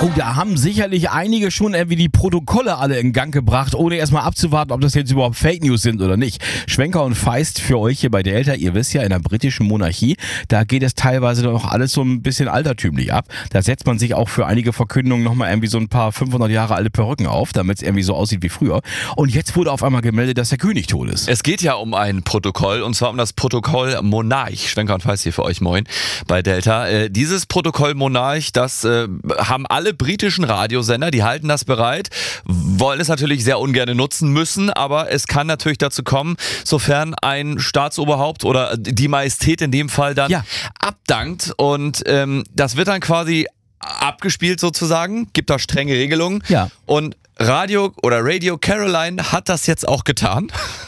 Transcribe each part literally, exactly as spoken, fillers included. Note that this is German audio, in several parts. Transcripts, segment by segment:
Oh, da haben sicherlich einige schon irgendwie die Protokolle alle in Gang gebracht, ohne erstmal abzuwarten, ob das jetzt überhaupt Fake News sind oder nicht. Schwenker und Feist für euch hier bei Delta. Ihr wisst ja, in der britischen Monarchie, da geht es teilweise noch alles so ein bisschen altertümlich ab. Da setzt man sich auch für einige Verkündungen nochmal irgendwie so ein paar fünfhundert Jahre alte Perücken auf, damit es irgendwie so aussieht wie früher. Und jetzt wurde auf einmal gemeldet, dass der König tot ist. Es geht ja um ein Protokoll, und zwar um das Protokoll Monarch. Schwenker und Feist hier für euch, moin, bei Delta. Äh, dieses Protokoll Monarch, das äh, haben alle britischen Radiosender, die halten das bereit, wollen es natürlich sehr ungern nutzen müssen, aber es kann natürlich dazu kommen, sofern ein Staatsoberhaupt oder die Majestät in dem Fall dann ja. abdankt, und ähm, das wird dann quasi abgespielt sozusagen, gibt da strenge Regelungen, ja. und Radio oder Radio Caroline hat das jetzt auch getan.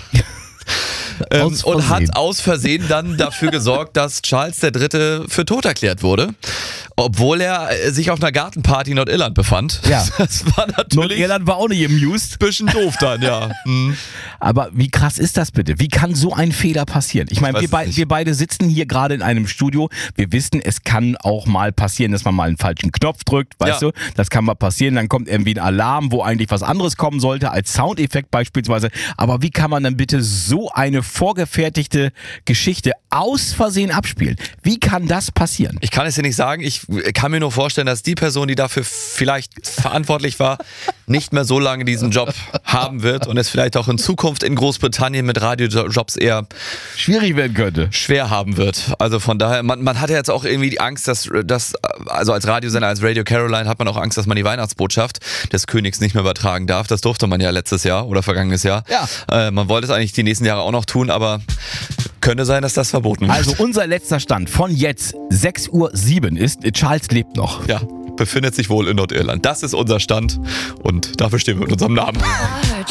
Ähm, und hat aus Versehen dann dafür gesorgt, dass Charles der Dritte für tot erklärt wurde, obwohl er sich auf einer Gartenparty in Nordirland befand. Ja. Das war natürlich Nordirland war auch nicht amused. Bisschen doof dann, ja. Mhm. Aber wie krass ist das bitte? Wie kann so ein Fehler passieren? Ich meine, wir, be- wir beide sitzen hier gerade in einem Studio. Wir wissen, es kann auch mal passieren, dass man mal einen falschen Knopf drückt, weißt ja. du? Das kann mal passieren, dann kommt irgendwie ein Alarm, wo eigentlich was anderes kommen sollte, als Soundeffekt beispielsweise. Aber wie kann man dann bitte so eine vorgefertigte Geschichte aus Versehen abspielen? Wie kann das passieren? Ich kann es dir nicht sagen. Ich kann mir nur vorstellen, dass die Person, die dafür vielleicht verantwortlich war, nicht mehr so lange diesen Job haben wird und es vielleicht auch in Zukunft in Großbritannien mit Radiojobs eher schwierig werden könnte. Schwer haben wird. Also von daher, man, man hat ja jetzt auch irgendwie die Angst, dass, dass, also als Radiosender, als Radio Caroline hat man auch Angst, dass man die Weihnachtsbotschaft des Königs nicht mehr übertragen darf. Das durfte man ja letztes Jahr oder vergangenes Jahr. Ja. Äh, man wollte es eigentlich die nächsten Jahre auch noch tun, aber könnte sein, dass das verboten wird. Also unser letzter Stand von jetzt, sechs Uhr sieben ist, Charles lebt noch. Ja, befindet sich wohl in Nordirland. Das ist unser Stand und dafür stehen wir mit unserem Namen.